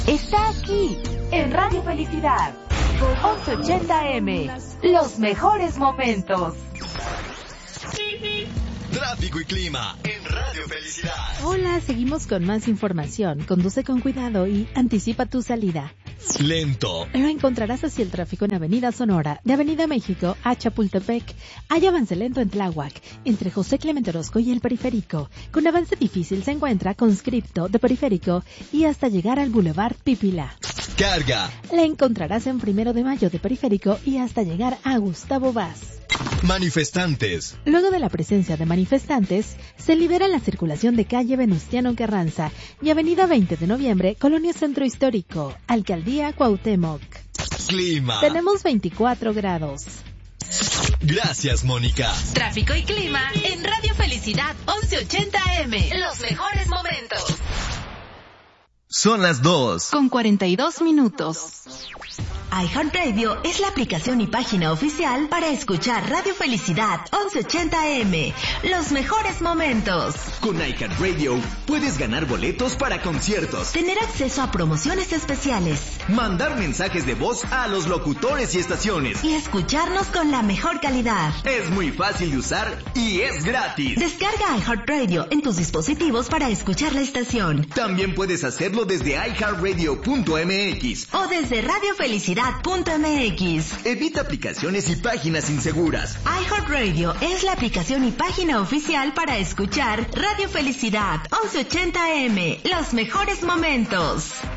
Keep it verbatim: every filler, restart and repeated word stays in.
está aquí, en Radio Felicidad, once ochenta A M, los mejores momentos. Tráfico y clima en Radio Felicidad. Hola, seguimos con más información. Conduce con cuidado y anticipa tu salida. Lento. Lo encontrarás hacia el tráfico en Avenida Sonora, de Avenida México a Chapultepec. Hay avance lento en Tláhuac, entre José Clemente Orozco y el Periférico. Con avance difícil se encuentra Conscripto de Periférico y hasta llegar al Boulevard Pípila. Carga. La encontrarás en Primero de Mayo de Periférico y hasta llegar a Gustavo Vaz. Manifestantes. Luego de la presencia de manifestantes, se libera la circulación de calle Venustiano Carranza y avenida veinte de noviembre, Colonia Centro Histórico, Alcaldía Cuauhtémoc. Clima. Tenemos veinticuatro grados. Gracias, Mónica. Tráfico y clima en Radio Felicidad once ochenta A M. Los mejores momentos. Son las dos. Con cuarenta y dos minutos. iHeartRadio es la aplicación y página oficial para escuchar Radio Felicidad once ochenta A M. Los mejores momentos. Con iHeartRadio puedes ganar boletos para conciertos, tener acceso a promociones especiales, mandar mensajes de voz a los locutores y estaciones y escucharnos con la mejor calidad. Es muy fácil de usar y es gratis. Descarga iHeartRadio en tus dispositivos para escuchar la estación. También puedes hacerlo desde i heart radio punto m x o desde radio felicidad punto m x. Evita aplicaciones y páginas inseguras. iHeartRadio es la aplicación y página oficial para escuchar Radio Felicidad once ochenta A M. Los mejores momentos.